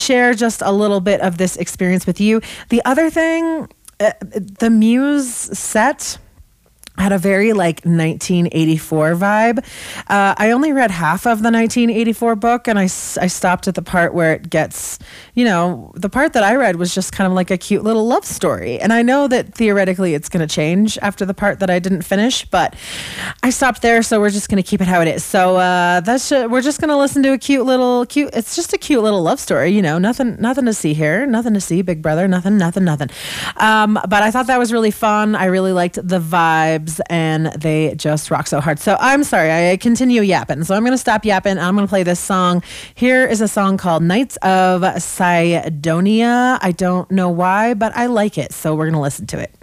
share just a little bit of this experience with you. The other thing, the Muse set had a very like 1984 vibe. I only read half of the 1984 book, and I stopped at the part where it gets, the part that I read was just kind of like a cute little love story. And I know that theoretically it's going to change after the part that I didn't finish, but I stopped there, so we're just going to keep it how it is. So we're just going to listen to it's just a cute little love story, nothing to see here, nothing to see, Big Brother, nothing. But I thought that was really fun. I really liked the vibes, and they just rock so hard. So I'm sorry, I continue yapping. So I'm going to stop yapping. I'm going to play this song. Here is a song called Knights of Sidonia. I don't know why, but I like it. So we're going to listen to it.